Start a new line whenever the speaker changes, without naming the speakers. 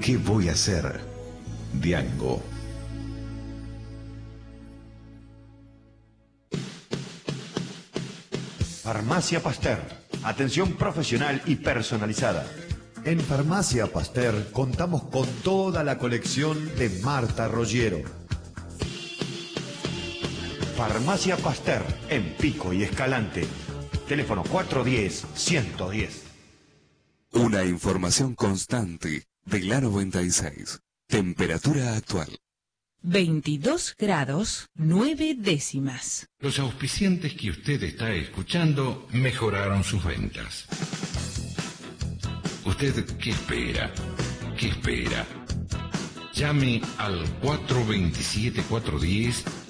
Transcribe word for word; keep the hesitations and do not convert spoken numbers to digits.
¿Qué voy a hacer? Diango.
Farmacia Pasteur. Atención profesional y personalizada.
En Farmacia Pasteur contamos con toda la colección de Marta Rollero.
Farmacia Pasteur, en Pico y Escalante. Teléfono cuatro uno cero, uno uno cero.
Una información constante de la noventa y seis. Temperatura actual.
veintidós grados, nueve décimas.
Los auspiciantes que usted está escuchando mejoraron sus ventas. ¿Usted qué espera? ¿Qué espera? Llame al cuatro dos siete, cuatro uno cero